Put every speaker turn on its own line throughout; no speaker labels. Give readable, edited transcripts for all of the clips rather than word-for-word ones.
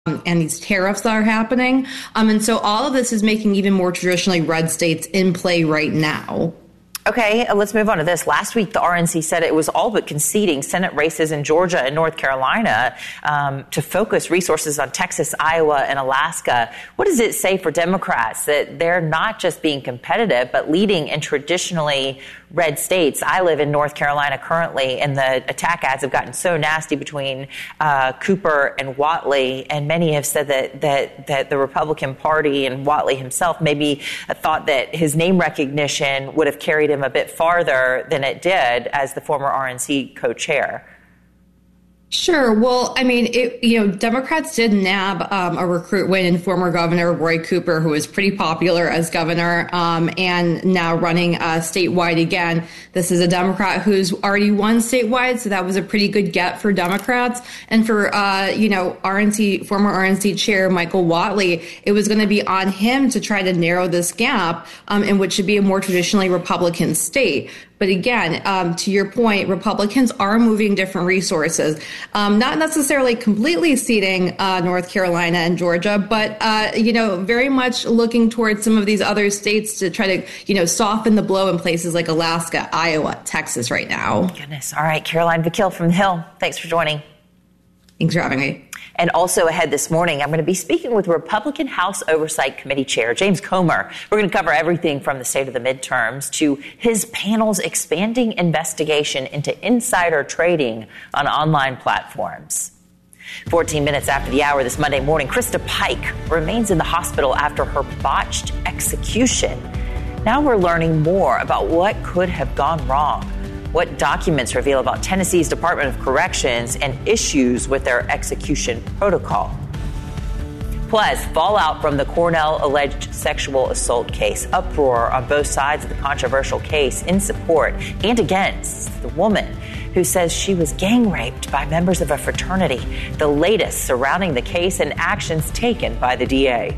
and these tariffs that are happening. And so all of this is making even more traditionally red states in play right now.
Okay, let's move on to this. Last week, the RNC said it was all but conceding Senate races in Georgia and North Carolina to focus resources on Texas, Iowa, and Alaska. What does it say for Democrats that they're not just being competitive, but leading in traditionally red states? I live in North Carolina currently, and the attack ads have gotten so nasty between Cooper and Whatley, and many have said that the Republican Party and Whatley himself maybe thought that his name recognition would have carried him a bit farther than it did as the former RNC co-chair.
Sure. Well, I mean, Democrats did nab a recruit win in former Governor Roy Cooper, who was pretty popular as governor, and now running statewide again. This is a Democrat who's already won statewide, so that was a pretty good get for Democrats. And for former RNC chair Michael Whatley, it was going to be on him to try to narrow this gap in what should be a more traditionally Republican state. But again, to your point, Republicans are moving different resources, not necessarily completely ceding North Carolina and Georgia, but, very much looking towards some of these other states to try to, soften the blow in places like Alaska, Iowa, Texas right now.
Goodness. All right. Caroline Vakil from The Hill. Thanks for joining.
Thanks for having me.
And also ahead this morning, I'm going to be speaking with Republican House Oversight Committee Chair James Comer. We're going to cover everything from the state of the midterms to his panel's expanding investigation into insider trading on online platforms. 14 minutes after the hour this Monday morning, Krista Pike remains in the hospital after her botched execution. Now we're learning more about what could have gone wrong. What documents reveal about Tennessee's Department of Corrections and issues with their execution protocol? Plus, fallout from the Cornell alleged sexual assault case, uproar on both sides of the controversial case in support and against the woman who says she was gang raped by members of a fraternity, the latest surrounding the case and actions taken by the DA.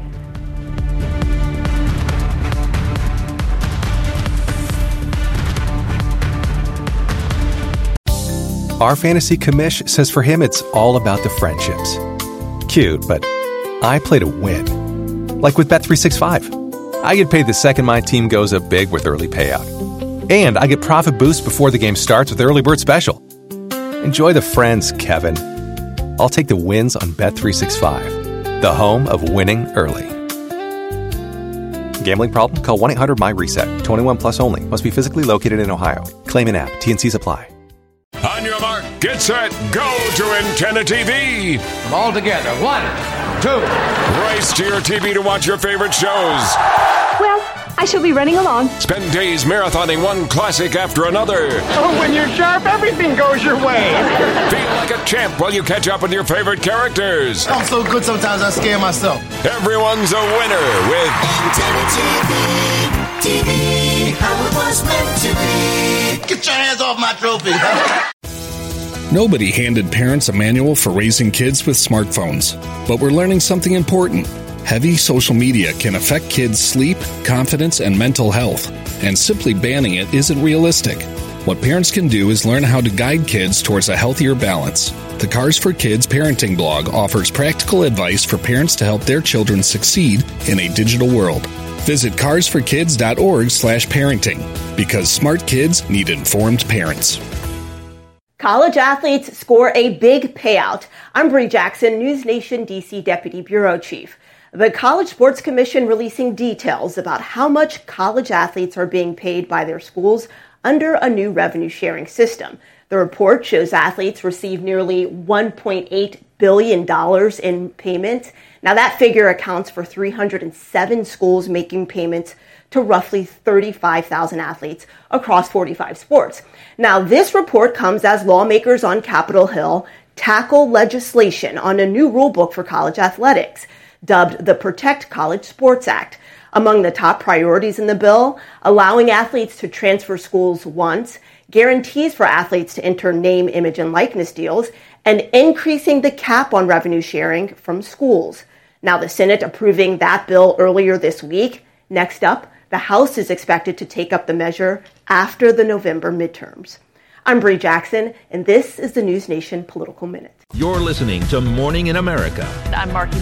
Our fantasy commish says for him it's all about the friendships. Cute, but I play to win. Like with Bet365. I get paid the second my team goes up big with early payout. And I get profit boost before the game starts with Early Bird Special. Enjoy the friends, Kevin. I'll take the wins on Bet365. The home of winning early. Gambling problem? Call 1-800-MY-RESET. 21 plus only. Must be physically located in Ohio. Claim in app. T&Cs apply.
On your mark, get set, go to Antenna TV.
All together. 1, 2.
Race to your TV to watch your favorite shows.
Well, I shall be running along.
Spend days marathoning one classic after another.
Oh, when you're sharp, everything goes your way.
Feel like a champ while you catch up with your favorite characters.
I'm so good sometimes I scare myself.
Everyone's a winner with
Antenna TV, how it was meant to be.
Get your hands off my trophy.
Nobody handed parents a manual for raising kids with smartphones. But we're learning something important. Heavy social media can affect kids' sleep, confidence, and mental health. And simply banning it isn't realistic. What parents can do is learn how to guide kids towards a healthier balance. The Cars for Kids parenting blog offers practical advice for parents to help their children succeed in a digital world. Visit carsforkids.org/parenting, because smart kids need informed parents.
College athletes score a big payout. I'm Bree Jackson, News Nation DC Deputy Bureau Chief. The College Sports Commission releasing details about how much college athletes are being paid by their schools under a new revenue sharing system. The report shows athletes receive nearly $1.8 billion in payments. Now that figure accounts for 307 schools making payments to roughly 35,000 athletes across 45 sports. Now, this report comes as lawmakers on Capitol Hill tackle legislation on a new rulebook for college athletics, dubbed the Protect College Sports Act. Among the top priorities in the bill, allowing athletes to transfer schools once, guarantees for athletes to enter name, image, and likeness deals, and increasing the cap on revenue sharing from schools. Now, the Senate approving that bill earlier this week. Next up, the House is expected to take up the measure after the November midterms. I'm Bree Jackson, and this is the News Nation Political Minute.
You're listening to Morning in America.
I'm Marky